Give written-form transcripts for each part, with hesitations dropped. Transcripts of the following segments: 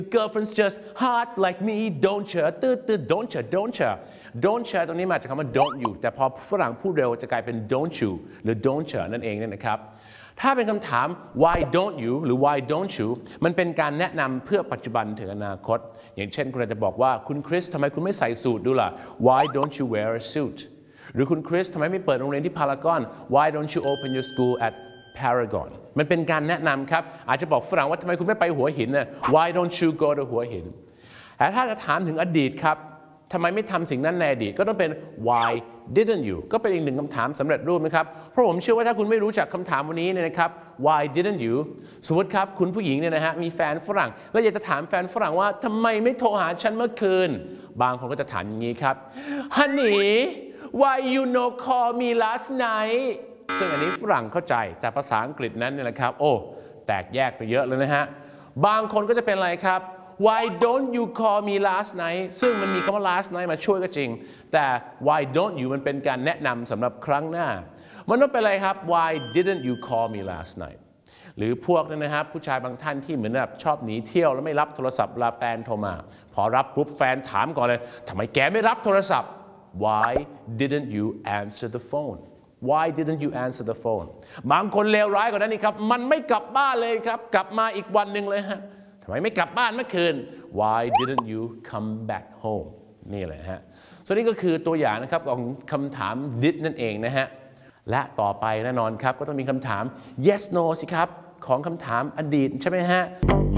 girlfriend's just hot like me don't you don't you don't you don't you ตรงนี้มาจากคำว่า don't you แต่พอฝรั่งพูดเร็วจะกลายเป็น don't you หรือ don't you นั่นเองเนี่ยนะครับถ้าเป็นคำถาม why don't you หรือ why don't you มันเป็นการแนะนำเพื่อปัจจุบันถึงอนาคตอย่างเช่นคุณอาจจะบอกว่าคุณคริสทำไมคุณไม่ใส่สูทดูล่ะ why don't you wear a suit หรือคุณคริสทำไมไม่เปิดโรงเรียนที่พารากอน why don't you open your school at Paragon มันเป็นการแนะนำครับอาจจะบอกฝรั่งว่าทำไมคุณไม่ไปหัวหินน่ะ why don't you go to หัวหินแต่ถ้าจะถามถึงอดีตครับทำไมไม่ทำสิ่งนั้นในอดีตก็ต้องเป็น why didn't you ก็เป็นอีกหนึ่งคำถามสำเร็จรูปนะครับเพราะผมเชื่อว่าถ้าคุณไม่รู้จักคำถามวันนี้เนี่ยนะครับ why didn't you สมมติครับคุณผู้หญิงเนี่ยนะฮะมีแฟนฝรั่งแล้วอยากจะถามแฟนฝรั่งว่าทำไมไม่โทรหาฉันเมื่อคืนบางคนก็จะถามอย่างนี้ครับ honey why you no call me last night ซึ่งอันนี้ฝรั่งเข้าใจแต่ภาษาอังกฤษนั้นเนี่ยนะครับโอ้แตกแยกไปเยอะเลยนะฮะบางคนก็จะเป็นอะไรครับ why don't you call me last night ซึ่งมันมีคำว่า last night มาช่วยก็จริงแต่ why don't you มันเป็นการแนะนำสำหรับครั้งหน้ามันต้องเป็นอะไรครับ why didn't you call me last night หรือพวกนั้นนะครับผู้ชายบางท่านที่เหมือนแบบชอบหนีเที่ยวแล้วไม่รับโทรศัพท์เวลาแฟนโทรมาพอรับปุ๊บแฟนถามก่อนเลยทำไมแกไม่รับโทรศัพท์ why didn't you answer the phone Why didn't you answer the phone บางคนเลวร้ายกว่านั้นนี่ครับมันไม่กลับบ้านเลยครับกลับมาอีกวันหนึ่งเลยฮะทำไมไม่กลับบ้านเมื่อคืน Why didn't you come back home นี่แหละฮะส่วนนี้ก็คือตัวอย่างนะครับของคำถาม did นั่นเองนะฮะและต่อไปแน่นอนครับก็ต้องมีคำถาม yes no สิครับของคำถามอดีตใช่ไหมฮะ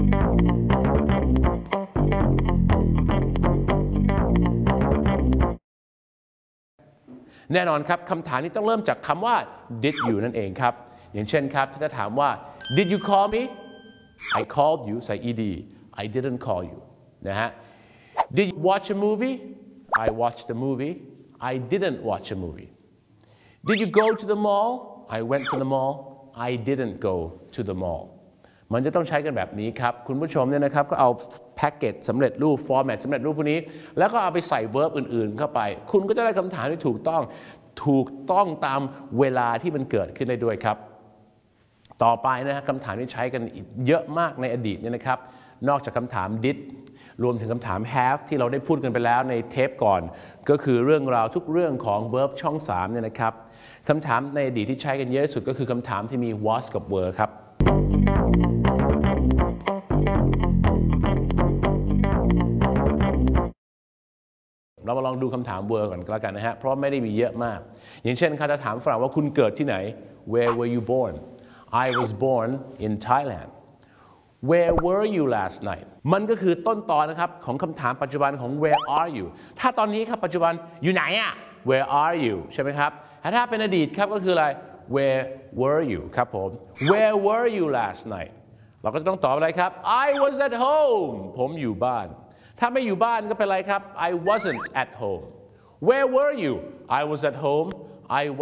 แน่นอนครับคำถามนี้ต้องเริ่มจากคำว่า did you นั่นเองครับอย่างเช่นครับถ้าจะถามว่า did you call me I called you ใส่ ed I didn't call you นะฮะ did you watch a movie I watched the movie I didn't watch a movie did you go to the mall I went to the mall I didn't go to the mall มันจะต้องใช้กันแบบนี้ครับคุณผู้ชมเนี่ยนะครับก็เอาแพ็กเกจสำเร็จรูปฟอร์แมตสำเร็จรูปพวกนี้แล้วก็เอาไปใส่เวิร์บอื่นๆเข้าไปคุณก็จะได้คำถามที่ถูกต้องตามเวลาที่มันเกิดขึ้นได้ด้วยครับต่อไปนะฮะคำถามที่ใช้กันเยอะมากในอดีตเนี่ยนะครับนอกจากคำถาม did รวมถึงคำถาม have ที่เราได้พูดกันไปแล้วในเทปก่อนก็คือเรื่องราวทุกเรื่องของ verb ช่อง3เนี่ยนะครับคำถามในอดีตที่ใช้กันเยอะที่สุดก็คือคำถามที่มี was กับ were ครับเรามาลองดูคำถาม were ก่อนก็แล้วกันนะฮะเพราะไม่ได้มีเยอะมากอย่างเช่นเขาจะถามฝรั่งว่าคุณเกิดที่ไหน Where were you born I was born in Thailand Where were you last night มันก็คือต้นตอนะครับของคำถามปัจจุบันของ Where are you ถ้าตอนนี้ครับปัจจุบันอยู่ไหนอะ Where are you ใช่ไหมครับถ้าเป็นอดีตครับก็คืออะไร Where were you ครับผม Where were you last night เราก็จะต้องตอบอะไรครับ I was at home ผมอยู่บ้านถ้าไม่อยู่บ้านก็เป็นอะไรครับ I wasn't at home Where were you I was at home I